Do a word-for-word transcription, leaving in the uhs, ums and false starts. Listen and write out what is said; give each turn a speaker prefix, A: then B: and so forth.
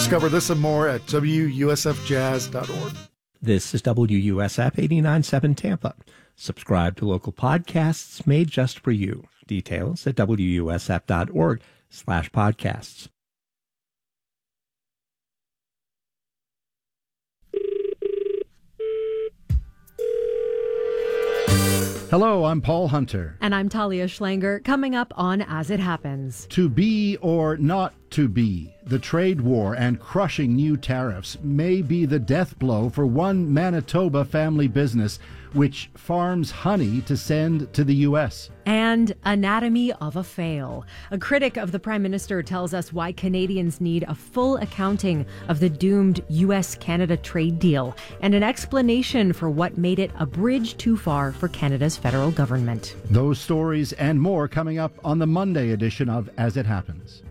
A: Discover this and more at W U S F jazz dot org.
B: This is W U S F eighty-nine point seven Tampa. Subscribe to local podcasts made just for you. Details at W U S F dot org slash podcasts.
C: Hello, I'm Paul Hunter.
D: And I'm Talia Schlanger. Coming up on As It Happens.
C: To be or not to be, the trade war and crushing new tariffs may be the death blow for one Manitoba family business which farms honey to send to the U S.
D: And Anatomy of a Fail. A critic of the Prime Minister tells us why Canadians need a full accounting of the doomed U S Canada trade deal, and an explanation for what made it a bridge too far for Canada's federal government.
C: Those stories and more coming up on the Monday edition of As It Happens.